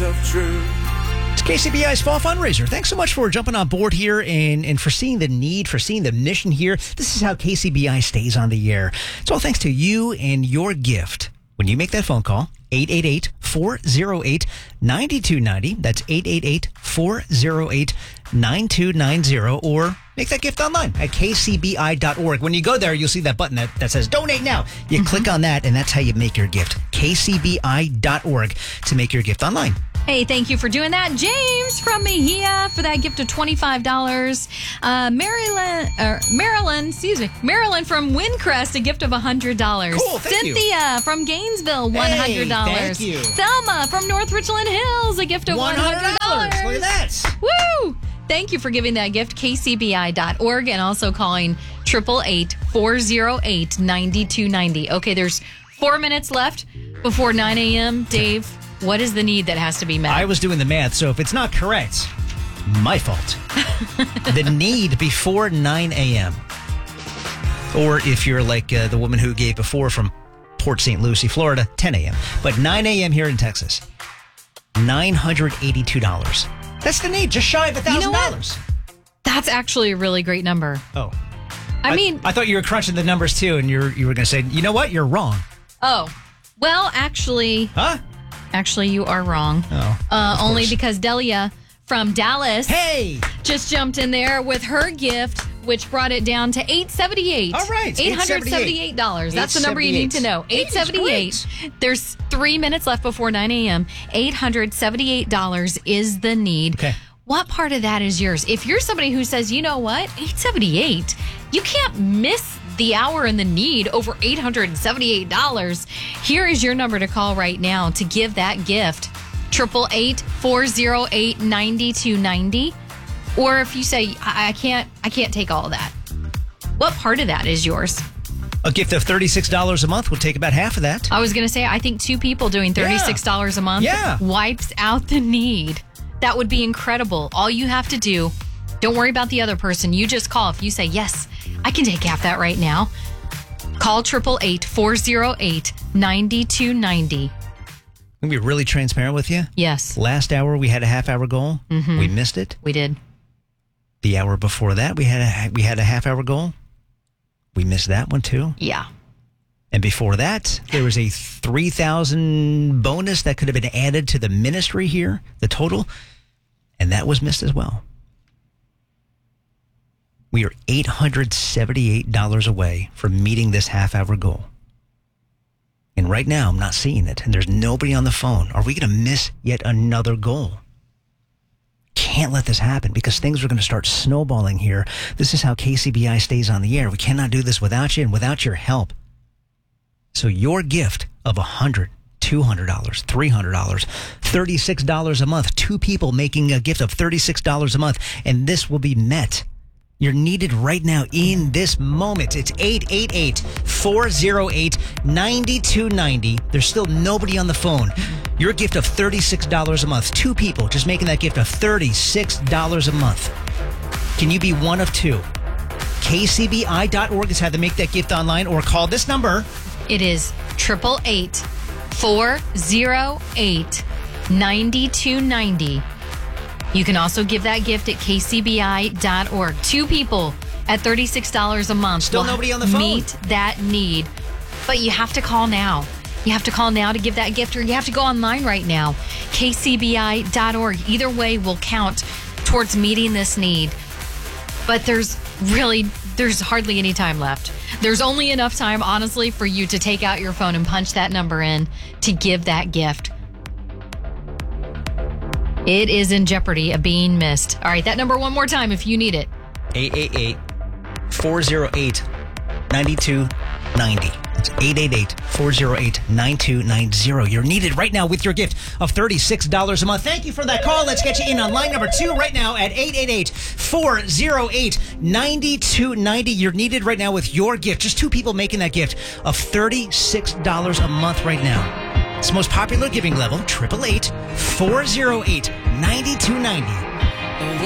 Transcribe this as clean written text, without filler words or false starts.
of truth. It's KCBI's Fall Fundraiser. Thanks so much for jumping on board here and for seeing the need, for seeing the mission here. This is how KCBI stays on the air. It's all thanks to you and your gift. When you make that phone call, 888-408-9290. That's 888-408-9290. Or make that gift online at kcbi.org. When you go there, you'll see that button that says Donate Now. You click on that, and that's how you make your gift. kcbi.org to make your gift online. Hey, thank you for doing that. James from Mejia for that gift of $25. Marilyn from Windcrest, a gift of $100. Cool, thank you. Cynthia from Gainesville, $100. Hey, thank you. Thelma from North Richland Hills, a gift of $100. Look at that. Woo! Thank you for giving that gift, kcbi.org, and also calling 888-408-9290. Okay, there's 4 minutes left before 9 a.m. Dave, what is the need that has to be met? I was doing the math, so if it's not correct, my fault. The need before 9 a.m. Or if you're like the woman who gave before from Port St. Lucie, Florida, 10 a.m. But 9 a.m. here in Texas, $982. That's the need, just shy of $1,000. You know what? That's actually a really great number. Oh. I thought you were crunching the numbers too, and you were going to say, you know what? You're wrong. Oh. Well, actually... Huh? Actually, you are wrong. Oh, only because Delia from Dallas just jumped in there with her gift, which brought it down to $878. All right, $878. That's the number you need to know. $878. There's 3 minutes left before 9 a.m. $878 is the need. Okay. What part of that is yours? If you're somebody who says, you know what, $878, you can't miss the hour and the need over $878. Here is your number to call right now to give that gift. 888-408-9290. Or if you say, I can't take all of that. What part of that is yours? A gift of $36 a month will take about half of that. I was going to say, I think 2 people doing $36 a month wipes out the need. That would be incredible. All you have to do, don't worry about the other person. You just call. If you say, yes, I can take half that right now. Call 888-408-9290. Can we be really transparent with you? Yes. Last hour, we had a half-hour goal. Mm-hmm. We missed it. We did. The hour before that, we had a half-hour goal. We missed that one, too. Yeah. And before that, there was a $3,000 bonus that could have been added to the ministry here, the total, and that was missed as well. We are $878 away from meeting this half-hour goal. And right now, I'm not seeing it, and there's nobody on the phone. Are we going to miss yet another goal? Can't let this happen because things are going to start snowballing here. This is how KCBI stays on the air. We cannot do this without you and without your help. So your gift of $100, $200, $300, $36 a month, 2 people making a gift of $36 a month, and this will be met. You're needed right now in this moment. It's 888-408-9290. There's still nobody on the phone. Your gift of $36 a month. 2 people just making that gift of $36 a month. Can you be one of 2? KCBI.org is how to make that gift online, or call this number. It is 888-408-9290. You can also give that gift at kcbi.org. 2 people at $36 a month. Still nobody on the phone. Meet that need. But you have to call now. You have to call now to give that gift, or you have to go online right now. kcbi.org. Either way will count towards meeting this need. But there's hardly any time left. There's only enough time, honestly, for you to take out your phone and punch that number in to give that gift. It is in jeopardy of being missed. All right, that number one more time if you need it. 888-408-9290. That's 888-408-9290. You're needed right now with your gift of $36 a month. Thank you for that call. Let's get you in on line number 2 right now at 888-408-9290. You're needed right now with your gift. Just 2 people making that gift of $36 a month right now. It's the most popular giving level, 888-408-9290.